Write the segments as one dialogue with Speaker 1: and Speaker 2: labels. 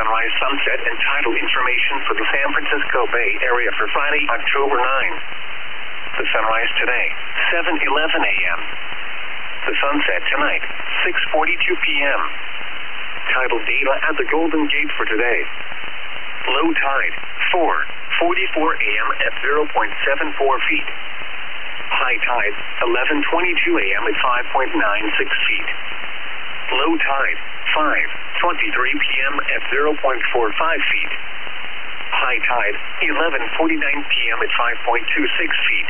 Speaker 1: sunrise, sunset, and tidal information for the San Francisco Bay Area for Friday, October 9. The sunrise today, 7:11 a.m. The sunset tonight, 6:42 p.m. Tidal data at the Golden Gate for today. Low tide, 4:44 a.m. at 0.74 feet. High tide, 11:22 a.m. at 5.96 feet. Low tide, 5:23 p.m. at 0.45 feet. High tide, 11:49 p.m. at 5.26 feet.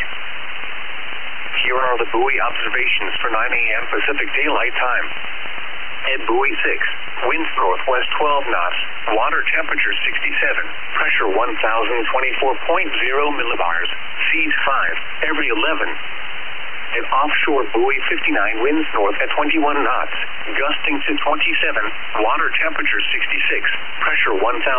Speaker 1: Here are the buoy observations for 9 a.m. Pacific Daylight Time. At buoy 6, winds northwest 12 knots, water temperature 67, pressure 1,024.0 millibars, seas 5, every 11. At offshore buoy 59, winds north at 21 knots, gusting to 27, water temperature 66, pressure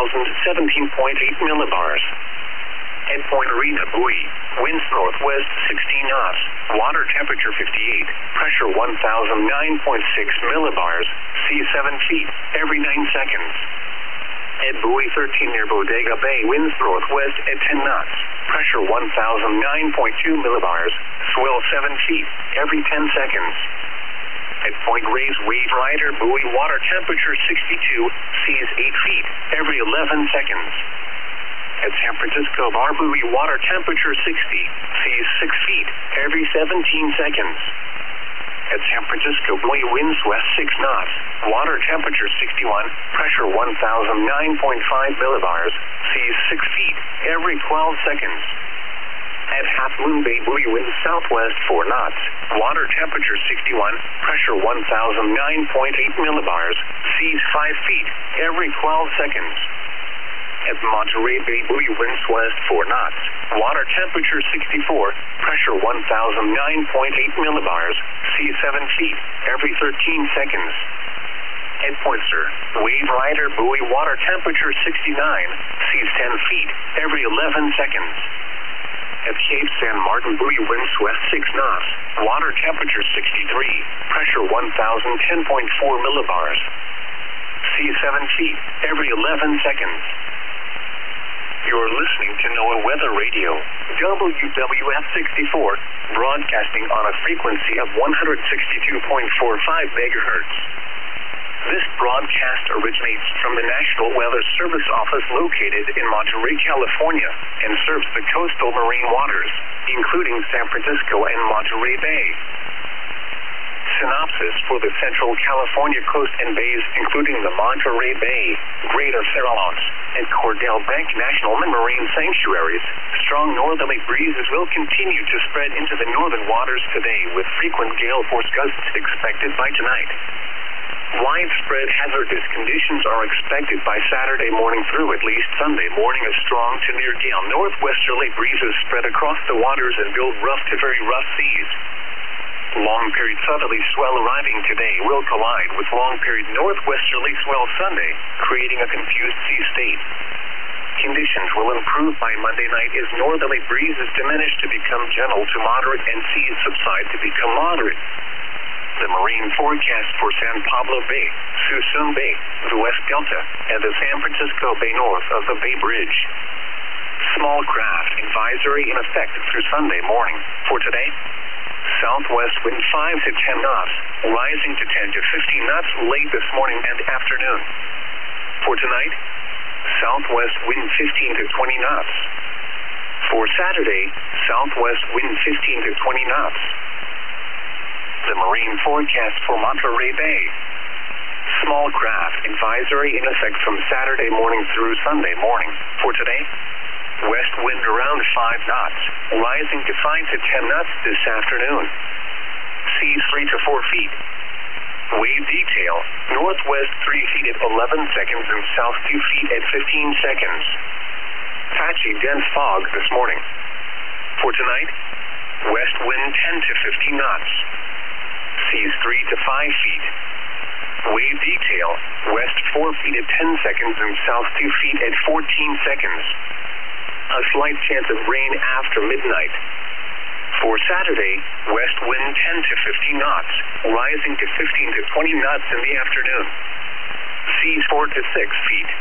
Speaker 1: 1,017.8 millibars. At Point Arena buoy, winds northwest 16 knots, water temperature 58, pressure 1,009.6 millibars, seas 7 feet, every 9 seconds. At buoy 13 near Bodega Bay, winds northwest at 10 knots, pressure 1,009.2 millibars, swell 7 feet, every 10 seconds. At Point Reyes Wave Rider buoy, water temperature 62, seas 8 feet, every 11 seconds. At San Francisco Bar buoy, water temperature 60, seas 6 feet, every 17 seconds. At San Francisco buoy, winds west 6 knots, water temperature 61, pressure 1,009.5 millibars, seas 6 feet, every 12 seconds. At Half Moon Bay buoy, winds southwest 4 knots, water temperature 61, pressure 1,009.8 millibars, seas 5 feet, every 12 seconds. At Monterey Bay buoy, winds west 4 knots, water temperature 64, pressure 1,009.8 millibars, seas 7 feet, every 13 seconds. At Point Sur, Wave Rider buoy, water temperature 69, seas 10 feet, every 11 seconds. At Cape San Martin buoy, winds west 6 knots, water temperature 63, pressure 1,010.4 millibars, seas 7 feet, every 11 seconds. You're listening to NOAA Weather Radio, WWF 64, broadcasting on a frequency of 162.45 megahertz. This broadcast originates from the National Weather Service Office located in Monterey, California, and serves the coastal marine waters, including San Francisco and Monterey Bay. Synopsis for the Central California coast and bays, including the Monterey Bay, Greater Farallones, and Cordell Bank National Marine Sanctuaries. Strong northerly breezes will continue to spread into the northern waters today, with frequent gale force gusts expected by tonight. Widespread hazardous conditions are expected by Saturday morning through at least Sunday morning. A strong to near gale northwesterly breezes spread across the waters and build rough to very rough seas. Long-period southerly swell arriving today will collide with long-period northwesterly swell Sunday, creating a confused sea state. Conditions will improve by Monday night as northerly breezes diminish to become gentle to moderate and seas subside to become moderate. The marine forecast for San Pablo Bay, Suisun Bay, the West Delta, and the San Francisco Bay north of the Bay Bridge. Small craft advisory in effect through Sunday morning. For today, southwest wind 5 to 10 knots, rising to 10 to 15 knots late this morning and afternoon. For tonight, southwest wind 15 to 20 knots. For Saturday, southwest wind 15 to 20 knots. The marine forecast for Monterey Bay. Small craft advisory in effect from Saturday morning through Sunday morning. For today, west wind around 5 knots, rising to 5 to 10 knots this afternoon. Seas 3 to 4 feet. Wave detail, northwest 3 feet at 11 seconds and south 2 feet at 15 seconds. Patchy dense fog this morning. For tonight, west wind 10 to 15 knots. Seas 3 to 5 feet. Wave detail, west 4 feet at 10 seconds and south 2 feet at 14 seconds. A slight chance of rain after midnight. For Saturday, west wind 10 to 15 knots, rising to 15 to 20 knots in the afternoon. Seas 4 to 6 feet.